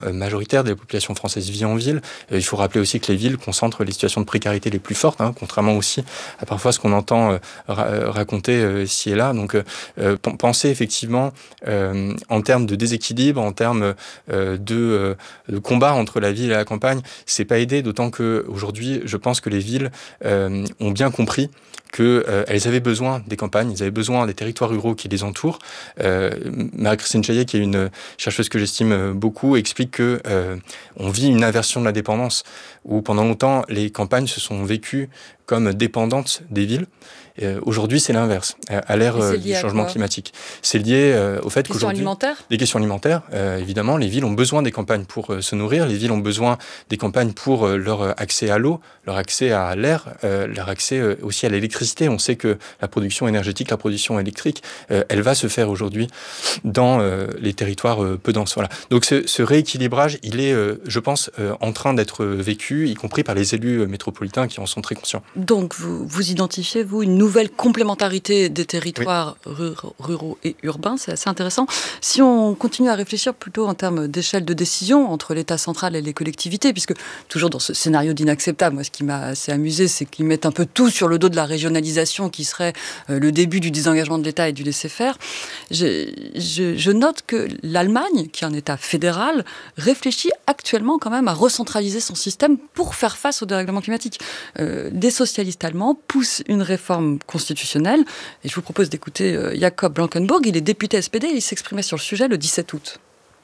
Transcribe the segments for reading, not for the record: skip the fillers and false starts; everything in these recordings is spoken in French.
majoritaire de la population française vit en ville. Il faut rappeler aussi que les villes concentrent les situations de précarité les plus fortes, contrairement aussi à parfois ce qu'on entend raconter ici et là. Donc, penser effectivement en termes de déséquilibre, en termes de combat entre la ville et la campagne, c'est pas aidé, d'autant qu'aujourd'hui, je pense que les villes ont bien compris qu'elles avaient besoin des campagnes, elles avaient besoin des territoires ruraux qui les entourent. Marie-Christine Chaillet, qui est une chercheuse que j'estime beaucoup, explique qu'on vit une inversion de la dépendance, où pendant longtemps, les campagnes se sont vécues comme dépendantes des villes. Aujourd'hui, c'est l'inverse, à l'ère du changement climatique. C'est lié au fait qu'aujourd'hui... Des questions alimentaires, évidemment. Les villes ont besoin des campagnes pour se nourrir. Les villes ont besoin des campagnes pour leur accès à l'eau, leur accès à l'air, leur accès aussi à l'électricité. On sait que la production énergétique, la production électrique, elle va se faire aujourd'hui dans les territoires peu denses. Voilà. Donc ce rééquilibrage, il est, je pense, en train d'être vécu, y compris par les élus métropolitains qui en sont très conscients. Donc vous identifiez, vous, une nouvelle complémentarité des territoires ruraux et urbains, c'est assez intéressant. Si on continue à réfléchir plutôt en termes d'échelle de décision entre l'État central et les collectivités, puisque toujours dans ce scénario d'inacceptable, moi ce qui m'a assez amusé, c'est qu'ils mettent un peu tout sur le dos de la régionalisation qui serait le début du désengagement de l'État et du laisser-faire. Je note que l'Allemagne, qui est un État fédéral, réfléchit actuellement quand même à recentraliser son système pour faire face au dérèglement climatique. Des socialistes allemands poussent une réforme constitutionnelle. Et je vous propose d'écouter Jakob Blankenburg. Il est député SPD et il s'exprimait sur le sujet le 17 août.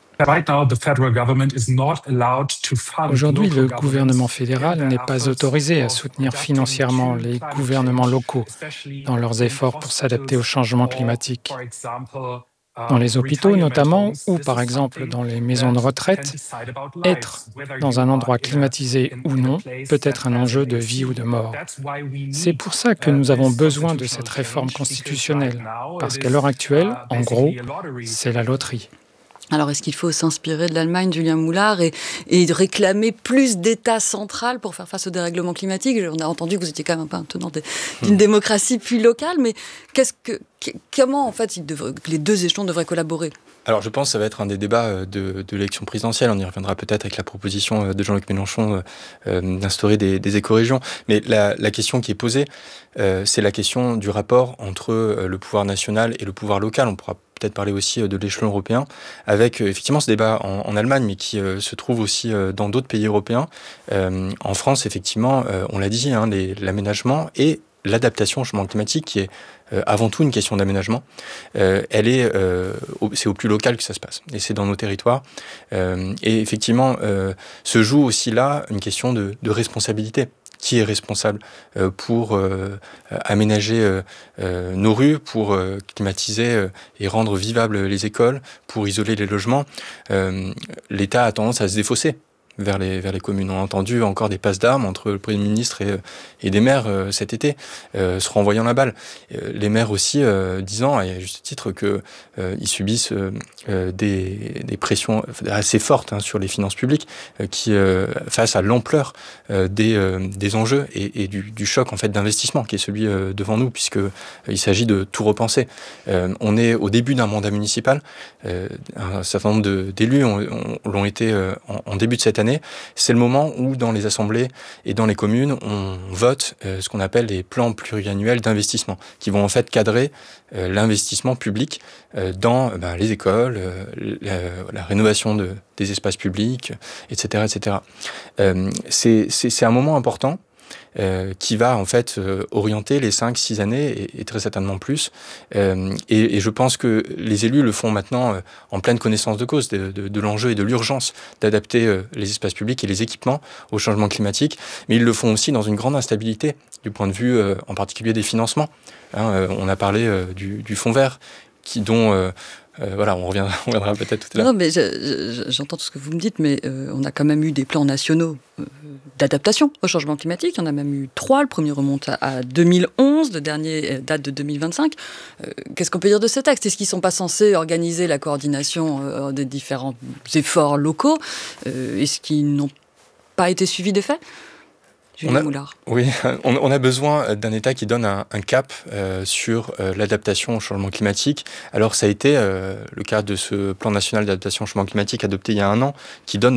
Aujourd'hui, le gouvernement fédéral n'est pas autorisé à soutenir financièrement les gouvernements locaux dans leurs efforts pour s'adapter au changement climatique. Dans les hôpitaux notamment, ou par exemple dans les maisons de retraite, être dans un endroit climatisé ou non peut être un enjeu de vie ou de mort. C'est pour ça que nous avons besoin de cette réforme constitutionnelle, parce qu'à l'heure actuelle, en gros, c'est la loterie. Alors, est-ce qu'il faut s'inspirer de l'Allemagne, Julien Moulard, et réclamer plus d'État central pour faire face au dérèglement climatique ? On a entendu que vous étiez quand même un peu un tenant d'une démocratie plus locale, mais comment, en fait, les deux échelons devraient collaborer ? Alors, je pense que ça va être un des débats de l'élection présidentielle. On y reviendra peut-être avec la proposition de Jean-Luc Mélenchon d'instaurer des écorégions. Mais la question qui est posée, c'est la question du rapport entre le pouvoir national et le pouvoir local. On pourra peut-être parler aussi de l'échelon européen, avec effectivement ce débat en Allemagne, mais qui se trouve aussi dans d'autres pays européens. En France, effectivement, on l'a dit, l'aménagement et l'adaptation au changement climatique, qui est avant tout une question d'aménagement, c'est au plus local que ça se passe, et c'est dans nos territoires. Et effectivement, se joue aussi là une question de responsabilité. Qui est responsable pour aménager nos rues, pour climatiser et rendre vivables les écoles, pour isoler les logements. L'État a tendance à se défausser vers les communes. On a entendu encore des passes d'armes entre le Premier ministre et des maires cet été, se renvoyant la balle. Les maires aussi disant, et à juste titre, qu'ils subissent des pressions assez fortes sur les finances publiques, qui face à l'ampleur des enjeux et du choc en fait d'investissement qui est celui devant nous, puisque il s'agit de tout repenser. On est au début d'un mandat municipal. Un certain nombre d'élus l'ont été en début de cette année. C'est le moment où, dans les assemblées et dans les communes, on vote ce qu'on appelle les plans pluriannuels d'investissement, qui vont en fait cadrer l'investissement public dans les écoles, la rénovation des espaces publics, etc., etc. C'est un moment important qui va en fait orienter les 5-6 années et très certainement plus. Et je pense que les élus le font maintenant en pleine connaissance de cause de l'enjeu et de l'urgence d'adapter les espaces publics et les équipements au changement climatique, mais ils le font aussi dans une grande instabilité du point de vue en particulier des financements. On a parlé du fonds vert dont on reviendra peut-être tout à l'heure. Non, mais j'entends tout ce que vous me dites, mais on a quand même eu des plans nationaux d'adaptation au changement climatique. Il y en a même eu 3. Le premier remonte à 2011, le dernier date de 2025. Qu'est-ce qu'on peut dire de ces textes ? Est-ce qu'ils ne sont pas censés organiser la coordination des différents efforts locaux ? Est-ce qu'ils n'ont pas été suivis des faits ? Julien Moulard. Oui, on a besoin d'un État qui donne un cap sur l'adaptation au changement climatique. Alors ça a été le cas de ce plan national d'adaptation au changement climatique adopté il y a 1 an, qui donne